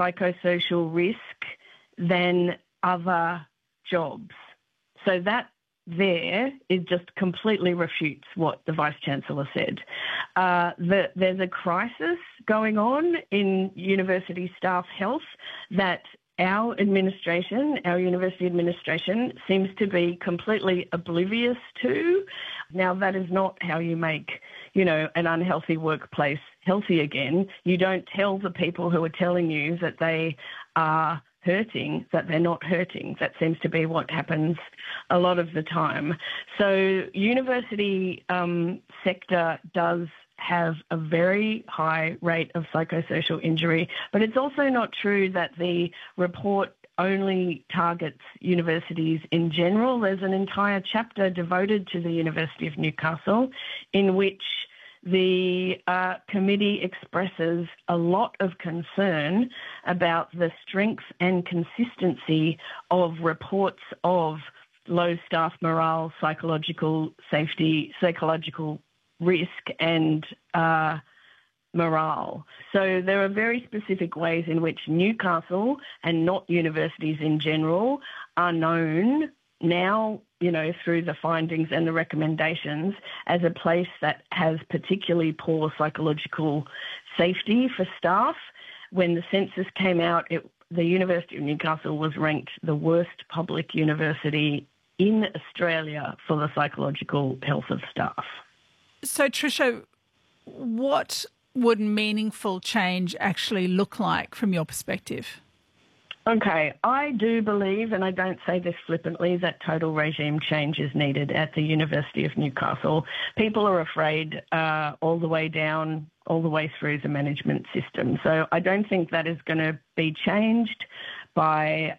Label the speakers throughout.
Speaker 1: psychosocial risk than other jobs. So that there, it just completely refutes what the Vice-Chancellor said. There's a crisis going on in university staff health that our university administration, seems to be completely oblivious to. Now, that is not how you make, an unhealthy workplace healthy again. You don't tell the people who are telling you that they are hurting that they're not hurting. That seems to be what happens a lot of the time. So university sector does have a very high rate of psychosocial injury, but it's also not true that the report only targets universities in general. There's an entire chapter devoted to the University of Newcastle in which the committee expresses a lot of concern about the strength and consistency of reports of low staff morale, psychological safety, psychological risk and morale. So there are very specific ways in which Newcastle and not universities in general are known now, through the findings and the recommendations as a place that has particularly poor psychological safety for staff. When the census came out, the University of Newcastle was ranked the worst public university in Australia for the psychological health of staff.
Speaker 2: So, Tricia, what would meaningful change actually look like from your perspective?
Speaker 1: Okay, I do believe, and I don't say this flippantly, that total regime change is needed at the University of Newcastle. People are afraid all the way down, all the way through the management system. So I don't think that is going to be changed by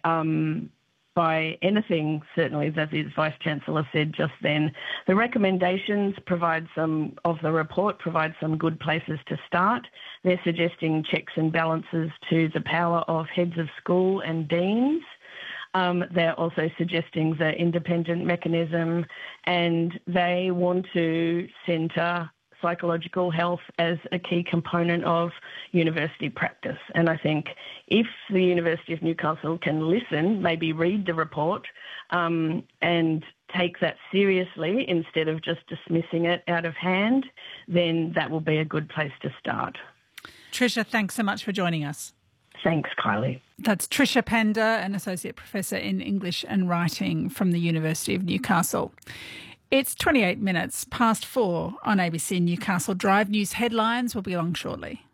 Speaker 1: anything, certainly, that the Vice-Chancellor said just then. The recommendations of the report provide some good places to start. They're suggesting checks and balances to the power of heads of school and deans. They're also suggesting the independent mechanism, and they want to centre psychological health as a key component of university practice. And I think if the University of Newcastle can listen, maybe read the report and take that seriously instead of just dismissing it out of hand, then that will be a good place to start.
Speaker 2: Tricia, thanks so much for joining us.
Speaker 1: Thanks, Kylie.
Speaker 2: That's Tricia Panda, an Associate Professor in English and Writing from the University of Newcastle. It's 28 minutes past 4 on ABC Newcastle Drive. News headlines will be along shortly.